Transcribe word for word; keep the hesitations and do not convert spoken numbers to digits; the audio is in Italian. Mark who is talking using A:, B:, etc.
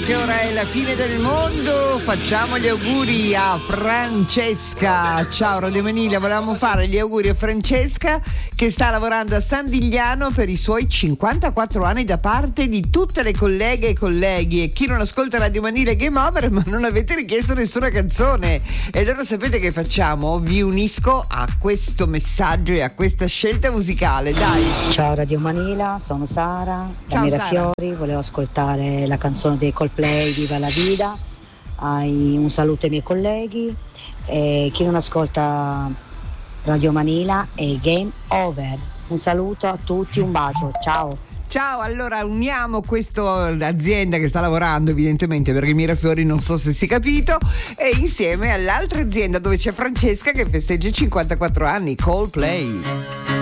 A: che ora è la fine del mondo, facciamo gli auguri a Francesca. Ciao Radio Manila, volevamo fare gli auguri a Francesca che sta lavorando a San Digliano per i suoi cinquantaquattro anni da parte di tutte le colleghe e colleghi. E chi non ascolta Radio Manila è game over, ma non avete richiesto nessuna canzone. E allora sapete che facciamo? Vi unisco a questo messaggio e a questa scelta musicale, dai.
B: Ciao Radio Manila, sono Sara da
A: Ciao,
B: Mirafiori, volevo ascoltare la canzone dei Coldplay, Viva la Vida. Hai un saluto ai miei colleghi e chi non ascolta Radio Manila è game over. Un saluto a tutti, un bacio, ciao.
A: Ciao, allora uniamo questa azienda che sta lavorando evidentemente perché Mirafiori non so se si è capito, e insieme all'altra azienda dove c'è Francesca che festeggia i cinquantaquattro anni, Coldplay.